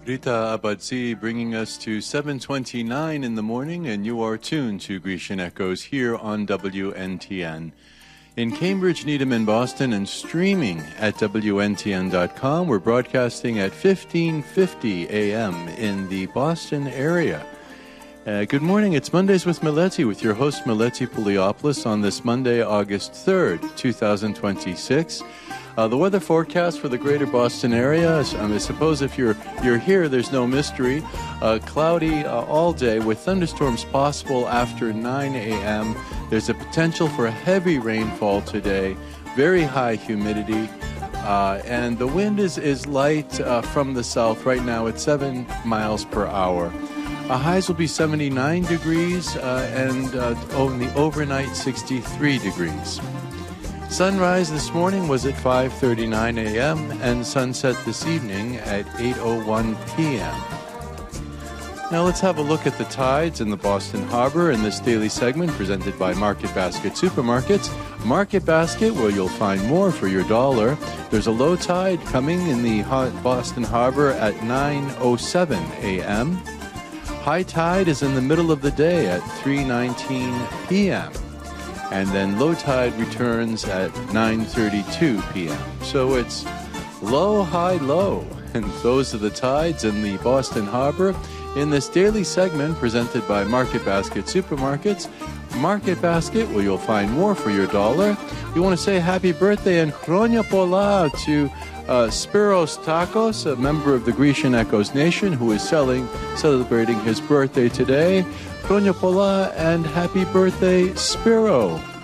Rita Abadzi bringing us to 7:29 in the morning, and you are tuned to Grecian Echoes here on WNTN. In Cambridge, Needham, and Boston, and streaming at WNTN.com, we're broadcasting at 15:50 a.m. in the Boston area. Good morning, it's Mondays with Meleti, with your host Meleti Pouliopoulos on this Monday, August 3rd, 2026. The weather forecast for the greater Boston area, I suppose if you're here, there's no mystery. Cloudy all day with thunderstorms possible after 9 a.m. There's a potential for heavy rainfall today, very high humidity, and the wind is light from the south. Right now it's 7 miles per hour. Highs will be 79 degrees and in the overnight 63 degrees. Sunrise this morning was at 5:39 a.m. and sunset this evening at 8:01 p.m. Now let's have a look at the tides in the Boston Harbor in this daily segment presented by Market Basket Supermarkets. Market Basket, where you'll find more for your dollar. There's a low tide coming in the Boston Harbor at 9:07 a.m. High tide is in the middle of the day at 3:19 p.m. And then low tide returns at 9:32 p.m. So it's low, high, low. And those are the tides in the Boston Harbor in this daily segment presented by Market Basket Supermarkets. Market Basket, where you'll find more for your dollar. We want to say happy birthday and Chronia Pola to Spiros Takos, a member of the Grecian Echoes Nation, who is celebrating his birthday today. Chronia Pola and happy birthday, Spiro.